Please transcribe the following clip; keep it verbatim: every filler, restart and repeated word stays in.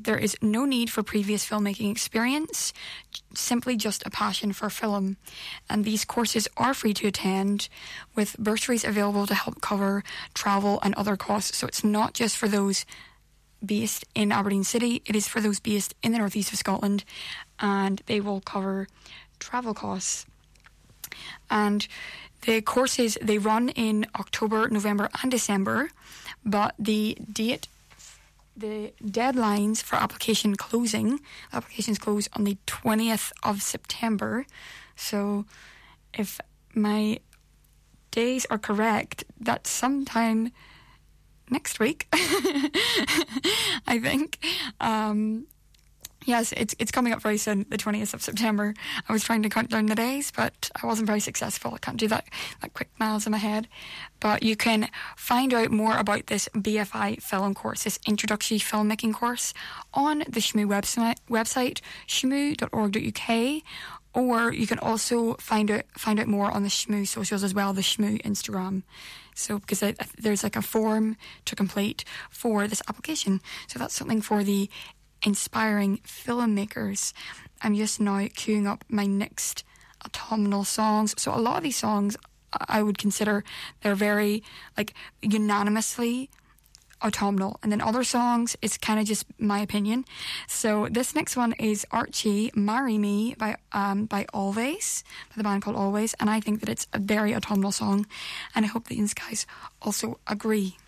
there is no need for previous filmmaking experience, simply just a passion for film. And these courses are free to attend, with bursaries available to help cover travel and other costs. So it's not just for those based in Aberdeen City, it is for those based in the northeast of Scotland, and they will cover travel costs. And the courses, they run in October, November and December, but the date, the deadlines for application closing, applications close on the twentieth of September. So if my days are correct, that's sometime next week, I think. Um, yes, it's it's coming up very soon, the twentieth of September. I was trying to count down the days, but I wasn't very successful. I can't do that, that quick miles in my head. But you can find out more about this B F I film course, this introductory filmmaking course, on the S M U website, website S M U dot org dot U K, or you can also find out find out more on the S M U socials as well, the S M U Instagram. So, because I, there's like a form to complete for this application. So that's something for the inspiring filmmakers. I'm just now queuing up my next autumnal songs. So a lot of these songs I would consider they're very like unanimously autumnal, and then other songs it's kind of just my opinion. So this next one is Archie, Marry Me by um by Always, by the band called Always, and I think that it's a very autumnal song, and I hope that you guys also agree.